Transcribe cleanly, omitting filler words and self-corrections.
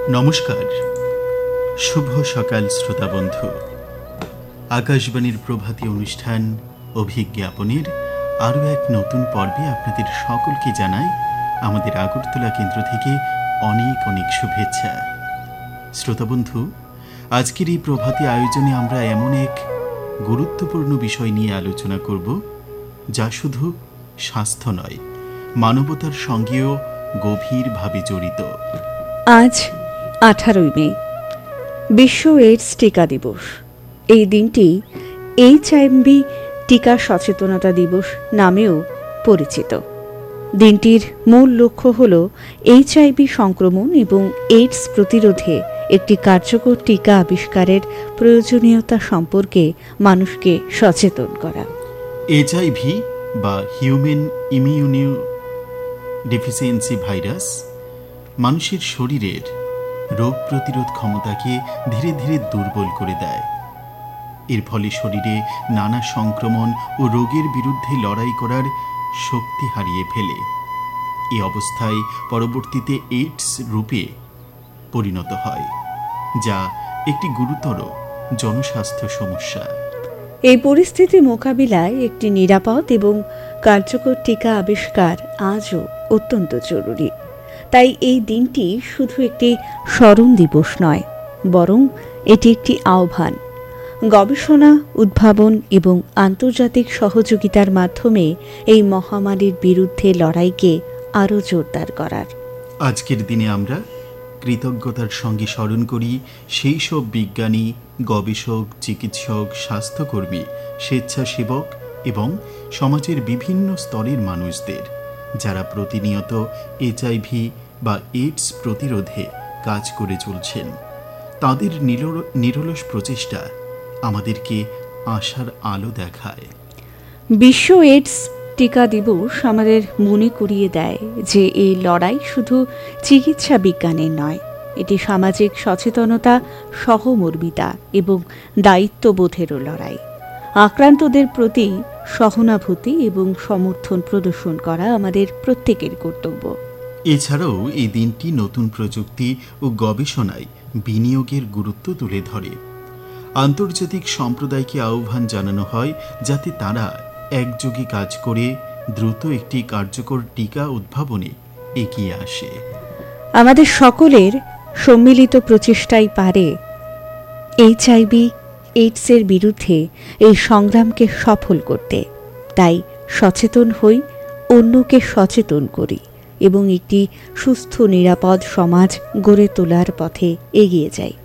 নমস্কার, শুভ সকাল শ্রোতা বন্ধু। আকাশবাণীর প্রভাতী অনুষ্ঠান অভিজ্ঞাপনের আরও এক নতুন পর্বে আপনাদের সকলকে জানাই আমাদের আগরতলা কেন্দ্র থেকে অনেক অনেক শুভেচ্ছা। শ্রোতা বন্ধু, আজকের এই প্রভাতী আয়োজনে আমরা এমন এক গুরুত্বপূর্ণ বিষয় নিয়ে আলোচনা করব, যা শুধু স্বাস্থ্য নয়, মানবতার সঙ্গেও গভীরভাবে জড়িত। আজ 18 মে বিশ্ব এইডস টিকা দিবস। এই দিনটি HIV টিকা সচেতনতা দিবস নামেও পরিচিত। দিনটির মূল লক্ষ্য হল HIV সংক্রমণ এবং এইডস প্রতিরোধে একটি কার্যকর টিকা আবিষ্কারের প্রয়োজনীয়তা সম্পর্কে মানুষকে সচেতন করা। HIV বা হিউম্যান ইমিউনো ডেফিসিয়েন্সি ভাইরাস মানুষের শরীরের রোগ প্রতিরোধ ক্ষমতাকে ধীরে ধীরে দুর্বল করে দেয়। এর ফলে শরীরে নানা সংক্রমণ ও রোগের বিরুদ্ধে লড়াই করার শক্তি হারিয়ে ফেলে। এই অবস্থায় পরবর্তীতে এইডস রূপে পরিণত হয়, যা একটি গুরুতর জনস্বাস্থ্য সমস্যা। এই পরিস্থিতি মোকাবিলায় একটি নিরাপদ এবং কার্যকর টিকা আবিষ্কার আজও অত্যন্ত জরুরি। তাই এই দিনটি শুধু একটি স্মরণ দিবস নয়, বরং এটি একটি আহ্বান। গবেষণা, উদ্ভাবন এবং আন্তর্জাতিক সহযোগিতার মাধ্যমে এই মহামারীর বিরুদ্ধে লড়াইকে আরও জোরদার করার। আজকের দিনে আমরা কৃতজ্ঞতার সঙ্গে স্মরণ করি সেই সব বিজ্ঞানী, গবেষক, চিকিৎসক, স্বাস্থ্যকর্মী, স্বেচ্ছাসেবক এবং সমাজের বিভিন্ন স্তরের মানুষদের, যারা প্রতিনিয়ত HIV বা এইডস প্রতিরোধে কাজ করে চলছেন। তাদের নিরলস প্রচেষ্টা আমাদেরকে আশার আলো দেখায়। বিশ্ব এইডস টিকা দিবস আমাদের মনে করিয়ে দেয় যে এই লড়াই শুধু চিকিৎসা বিজ্ঞানের নয়, এটি সামাজিক সচেতনতা, সহমর্মিতা এবং দায়িত্ববোধেরও লড়াই। আক্রান্তদের প্রতি সহানুভূতি এবং সমর্থন প্রদর্শন করা আমাদের প্রত্যেকের কর্তব্য। এছাড়াও এই দিনটি নতুন প্রযুক্তি ও গবেষণায় বিনিয়োগের গুরুত্ব তুলে ধরে। আন্তর্জাতিক সম্প্রদায়কে আহ্বান জানানো হয় যাতে তারা একযোগে কাজ করে দ্রুত একটি কার্যকর টিকা উদ্ভাবনে এগিয়ে আসে। আমাদের সকলের সম্মিলিত প্রচেষ্টাই পারে HIV এইডসের বিরুদ্ধে এই সংগ্রামকে সফল করতে। তাই সচেতন হই, অন্যকে সচেতন করি এবং একটি সুস্থ, নিরাপদ সমাজ গড়ে তোলার পথে এগিয়ে যাই।